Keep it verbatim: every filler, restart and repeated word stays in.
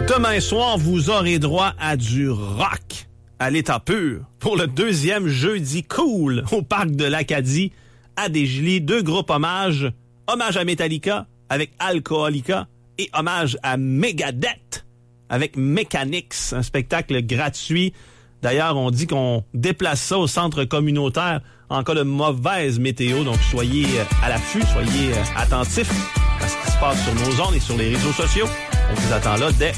Demain soir, vous aurez droit à du rock à l'état pur pour le deuxième jeudi cool au parc de l'Acadie à Desjolies. Deux groupes hommages. Hommage à Metallica avec Alcoholica et hommage à Megadeth avec Mechanics. Un spectacle gratuit. D'ailleurs, on dit qu'on déplace ça au centre communautaire en cas de mauvaise météo. Donc, soyez à l'affût, soyez attentifs à ce qui se passe sur nos ondes et sur les réseaux sociaux. On vous attend là dès